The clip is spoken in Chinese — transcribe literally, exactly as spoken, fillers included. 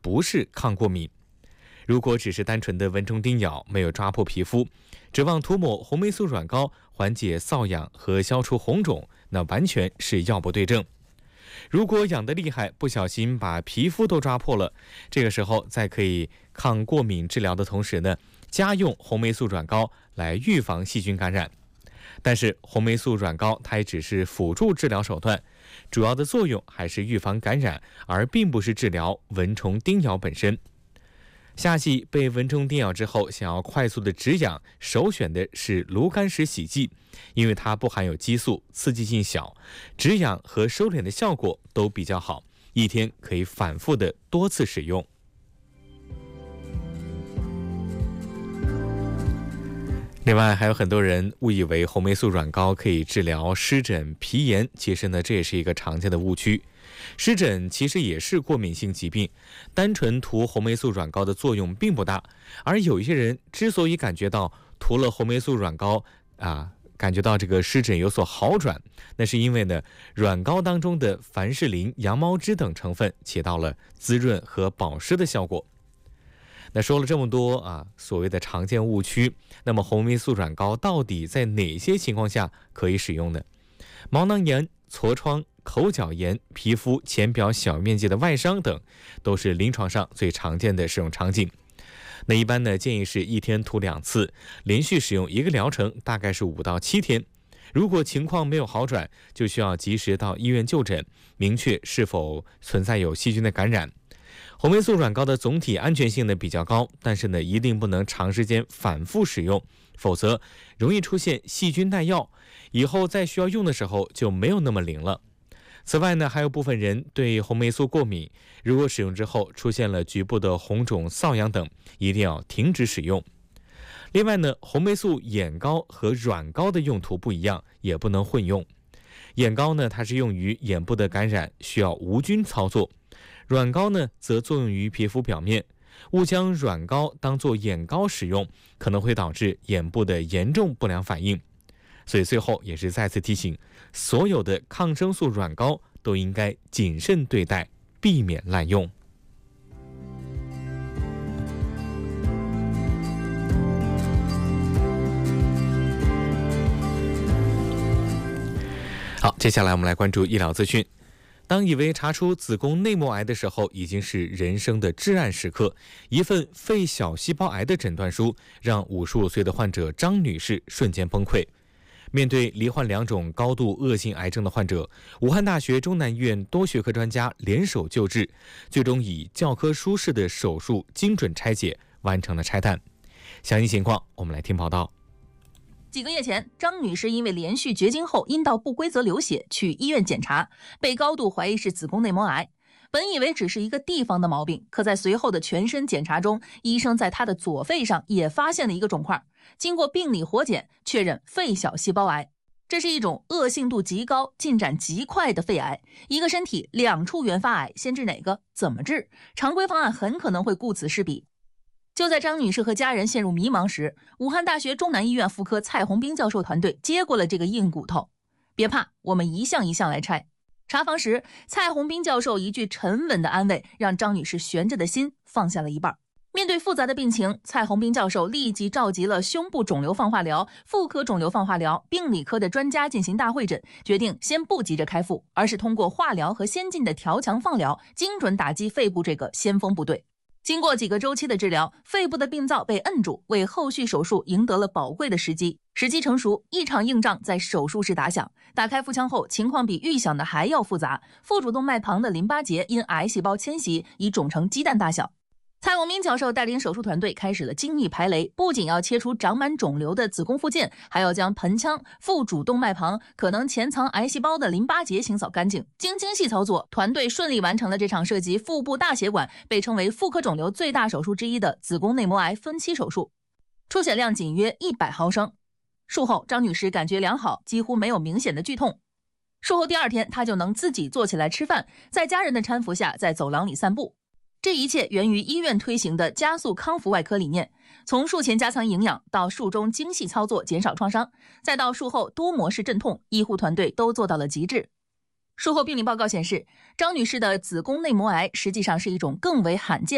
不是抗过敏。如果只是单纯的蚊虫叮咬，没有抓破皮肤，指望涂抹红霉素软膏缓解瘙痒和消除红肿，那完全是药不对症。如果痒得厉害，不小心把皮肤都抓破了，这个时候在可以抗过敏治疗的同时呢，加用红霉素软膏来预防细菌感染。但是红霉素软膏它也只是辅助治疗手段，主要的作用还是预防感染，而并不是治疗蚊虫叮咬本身。夏季被蚊虫叮咬之后，想要快速的止痒，首选的是炉甘石洗剂，因为它不含有激素，刺激性小，止痒和收敛的效果都比较好，一天可以反复的多次使用。另外还有很多人误以为红霉素软膏可以治疗湿疹、皮炎，其实呢这也是一个常见的误区。湿疹其实也是过敏性疾病，单纯涂红霉素软膏的作用并不大，而有一些人之所以感觉到涂了红霉素软膏啊，感觉到这个湿疹有所好转，那是因为呢软膏当中的凡士林、羊毛脂等成分起到了滋润和保湿的效果。那说了这么多啊，所谓的常见误区，那么红霉素软膏到底在哪些情况下可以使用呢？毛囊炎、痤疮、口角炎、皮肤浅表小面积的外伤等，都是临床上最常见的使用场景。那一般呢，建议是一天涂两次，连续使用一个疗程，大概是五到七天。如果情况没有好转，就需要及时到医院就诊，明确是否存在有细菌的感染。红霉素软膏的总体安全性呢比较高，但是呢一定不能长时间反复使用，否则容易出现细菌耐药，以后在需要用的时候就没有那么灵了。此外呢，还有部分人对红霉素过敏，如果使用之后出现了局部的红肿、瘙痒等，一定要停止使用。另外呢，红霉素眼膏和软膏的用途不一样，也不能混用。眼膏呢，它是用于眼部的感染，需要无菌操作；软膏呢，则作用于皮肤表面。误将软膏当作眼膏使用，可能会导致眼部的严重不良反应。所以最后也是再次提醒，所有的抗生素软膏都应该谨慎对待，避免滥用。好，接下来我们来关注医疗资讯。当以为查出子宫内膜癌的时候，已经是人生的至暗时刻。一份肺小细胞癌的诊断书让五十五岁的患者张女士瞬间崩溃。面对罹患两种高度恶性癌症的患者，武汉大学中南医院多学科专家联手救治，最终以教科书式的手术精准拆解完成了拆弹。详细情况我们来听报道。 几个月前，张女士因为连续绝经后阴道不规则流血去医院检查，被高度怀疑是子宫内膜癌。本以为只是一个地方的毛病，可在随后的全身检查中，医生在她的左肺上也发现了一个肿块，经过病理活检确认肺小细胞癌。这是一种恶性度极高、进展极快的肺癌。一个身体两处原发癌，先治哪个？怎么治？常规方案很可能会顾此失彼。就在张女士和家人陷入迷茫时，武汉大学中南医院妇科蔡红兵教授团队接过了这个硬骨头。别怕，我们一项一项来拆。查房时，蔡红兵教授一句沉稳的安慰，让张女士悬着的心放下了一半。面对复杂的病情，蔡红兵教授立即召集了胸部肿瘤放化疗、妇科肿瘤放化疗、病理科的专家进行大会诊，决定先不急着开腹，而是通过化疗和先进的调强放疗，精准打击肺部这个先锋部队。经过几个周期的治疗，肺部的病灶被摁住，为后续手术赢得了宝贵的时机。时机成熟，一场硬仗在手术室打响。打开腹腔后，情况比预想的还要复杂。腹主动脉旁的淋巴结因癌细胞迁徙，已肿成鸡蛋大小。蔡红兵教授带领手术团队开始了精密排雷，不仅要切除长满肿瘤的子宫附件，还要将盆腔、腹主动脉旁可能潜藏癌细胞的淋巴结清扫干净。经精细操作，团队顺利完成了这场涉及腹部大血管、被称为妇科肿瘤最大手术之一的子宫内膜癌分期手术，出血量仅约一百毫升。术后，张女士感觉良好，几乎没有明显的剧痛。术后第二天，她就能自己坐起来吃饭，在家人的搀扶下在走廊里散步。这一切源于医院推行的加速康复外科理念，从术前加强营养到术中精细操作减少创伤，再到术后多模式镇痛，医护团队都做到了极致。术后病理报告显示，张女士的子宫内膜癌实际上是一种更为罕见